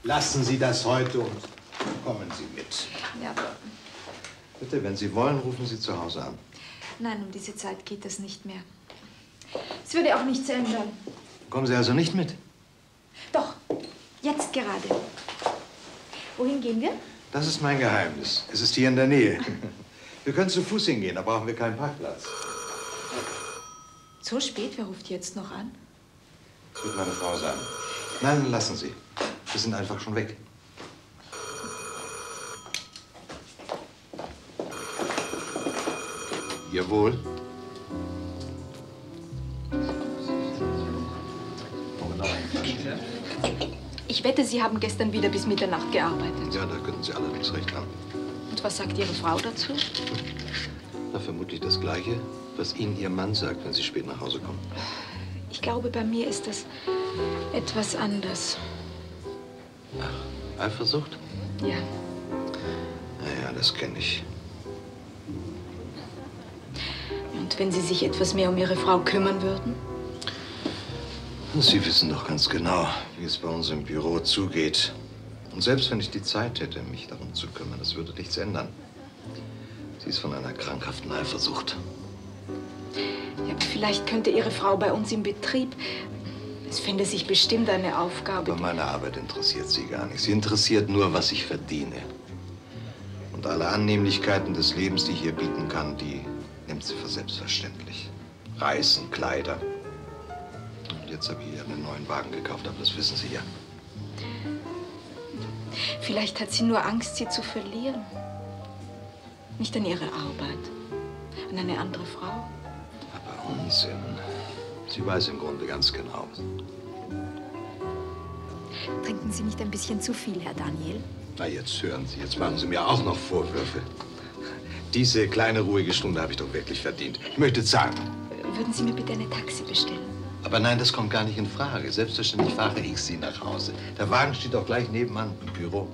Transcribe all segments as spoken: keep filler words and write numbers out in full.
Lassen Sie das heute und kommen Sie mit. Ja, aber... Bitte, wenn Sie wollen, rufen Sie zu Hause an. Nein, um diese Zeit geht das nicht mehr. Es würde auch nichts ändern. Kommen Sie also nicht mit? Doch, jetzt gerade. Wohin gehen wir? Das ist mein Geheimnis. Es ist hier in der Nähe. Wir können zu Fuß hingehen, da brauchen wir keinen Parkplatz. So spät? Wer ruft jetzt noch an? Das wird meine Frau sein. Nein, lassen Sie. Wir sind einfach schon weg. Jawohl. Ich wette, Sie haben gestern wieder bis Mitternacht gearbeitet. Ja, da könnten Sie allerdings recht haben. Und was sagt Ihre Frau dazu? Na, vermutlich das Gleiche, was Ihnen Ihr Mann sagt, wenn Sie spät nach Hause kommen. Ich glaube, bei mir ist das etwas anders. Ach, Eifersucht? Ja. Na ja, das kenne ich. Und wenn Sie sich etwas mehr um Ihre Frau kümmern würden? Sie wissen doch ganz genau, wie es bei uns im Büro zugeht. Und selbst wenn ich die Zeit hätte, mich darum zu kümmern, das würde nichts ändern. Sie ist von einer krankhaften Eifersucht. Ja, aber vielleicht könnte Ihre Frau bei uns im Betrieb... Es fände sich bestimmt eine Aufgabe... Aber meine Arbeit interessiert sie gar nicht. Sie interessiert nur, was ich verdiene. Und alle Annehmlichkeiten des Lebens, die ich ihr bieten kann, die nimmt sie für selbstverständlich. Reisen, Kleider. Und jetzt habe ich ihr einen neuen Wagen gekauft, aber das wissen Sie ja. Vielleicht hat sie nur Angst, Sie zu verlieren. Nicht an ihre Arbeit, an eine andere Frau. Aber Unsinn. Sie weiß im Grunde ganz genau. Trinken Sie nicht ein bisschen zu viel, Herr Daniel? Na, jetzt hören Sie, jetzt machen Sie mir auch noch Vorwürfe. Diese kleine ruhige Stunde habe ich doch wirklich verdient. Ich möchte zahlen. Würden Sie mir bitte eine Taxi bestellen? Aber nein, das kommt gar nicht in Frage. Selbstverständlich fahre ich Sie nach Hause. Der Wagen steht auch gleich nebenan im Büro.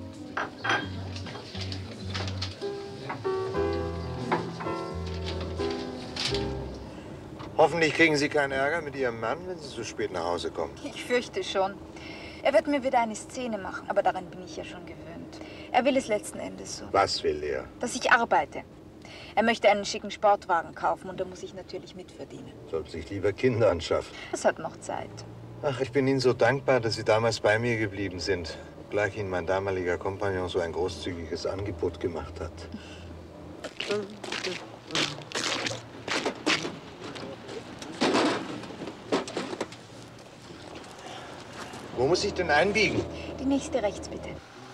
Hoffentlich kriegen Sie keinen Ärger mit Ihrem Mann, wenn Sie zu spät nach Hause kommen. Ich fürchte schon. Er wird mir wieder eine Szene machen, aber daran bin ich ja schon gewöhnt. Er will es letzten Endes so. Was will er? Dass ich arbeite. Er möchte einen schicken Sportwagen kaufen und da muss ich natürlich mitverdienen. Sollte sich lieber Kinder anschaffen. Es hat noch Zeit. Ach, ich bin Ihnen so dankbar, dass Sie damals bei mir geblieben sind. Obgleich Ihnen mein damaliger Kompagnon so ein großzügiges Angebot gemacht hat. Wo muss ich denn einbiegen? Die nächste rechts, bitte.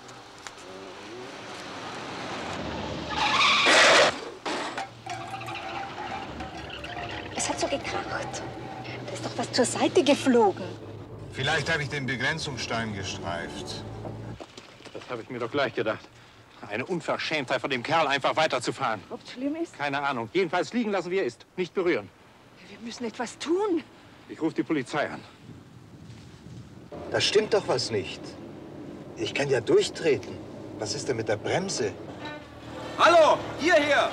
Es hat so gekracht. Da ist doch was zur Seite geflogen. Vielleicht habe ich den Begrenzungsstein gestreift. Das habe ich mir doch gleich gedacht. Eine Unverschämtheit von dem Kerl, einfach weiterzufahren. Ob es schlimm ist? Keine Ahnung. Jedenfalls liegen lassen, wie er ist. Nicht berühren. Wir müssen etwas tun. Ich rufe die Polizei an. Da stimmt doch was nicht. Ich kann ja durchtreten. Was ist denn mit der Bremse? Hallo, hierher!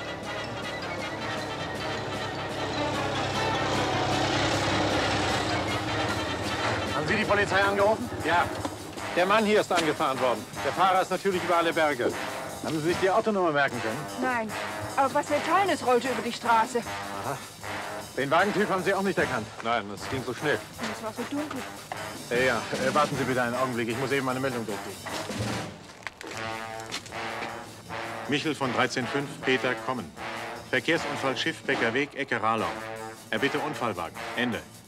Haben Sie die Polizei angerufen? Ja. Der Mann hier ist angefahren worden. Der Fahrer ist natürlich über alle Berge. Haben Sie sich die Autonummer merken können? Nein, aber was mir Kleines rollte über die Straße. Aha. Den Wagentyp haben Sie auch nicht erkannt? Nein, das ging so schnell. Und es war so dunkel. Ja, ja. Äh, warten Sie bitte einen Augenblick. Ich muss eben eine Meldung durchgehen. Michel von dreizehn fünf, Peter, kommen. Verkehrsunfall Schiff, Beckerweg, Ecke Ralau. Erbitte Unfallwagen. Ende.